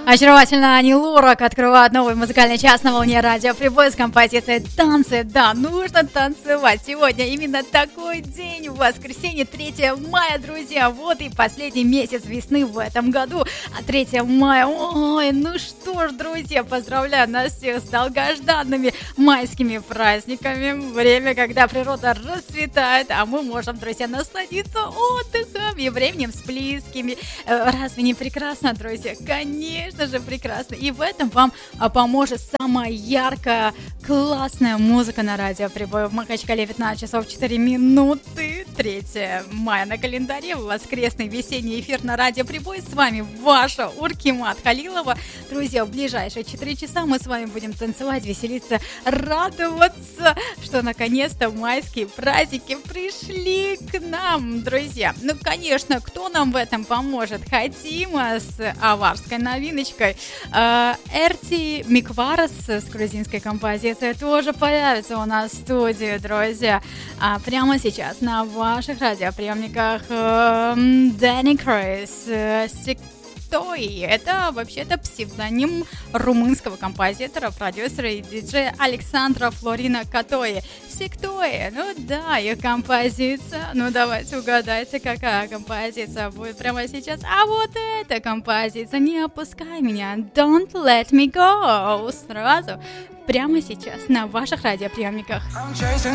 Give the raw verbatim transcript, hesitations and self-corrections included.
Очаровательно Ани Лорак открывает новый музыкальный час на волне радио Прибой с композицией «Танцы». Да, нужно танцевать. Сегодня именно такой день, в воскресенье, третьего мая, друзья. Вот и последний месяц весны в этом году. А третьего мая, ой, ну что ж, друзья, поздравляю нас всех с долгожданными майскими праздниками. Время, когда природа расцветает, а мы можем, друзья, насладиться отдыхом и временем с близкими. Разве не прекрасно, друзья? Конечно же, прекрасно. И в этом вам поможет самая яркая, классная музыка на радио Прибой. В Махачкале пятнадцать часов четыре минуты. третьего мая на календаре. Воскресный весенний эфир на радио Прибой. С вами ваша Уркимат Халилова. Друзья, в ближайшие четыре часа мы с вами будем танцевать, веселиться, радоваться, что наконец-то майские праздники пришли к нам, друзья. Ну, конечно, кто нам в этом поможет? Хатима с аварской новиночкой. Эрти Микварас с грузинской композицией тоже появится у нас в студии, друзья. А прямо сейчас на ваших радиоприемниках Дэнни Крейс, Сиктой. Это вообще-то псевдоним румынского композитора, продюсера и диджея Александра Флорина Катои. Сиктой, ну да, их композиция. Ну давайте угадайте, какая композиция будет прямо сейчас. А вот эта композиция «Не опускай меня», Don't Let Me Go. Сразу, прямо сейчас на ваших радиоприемниках.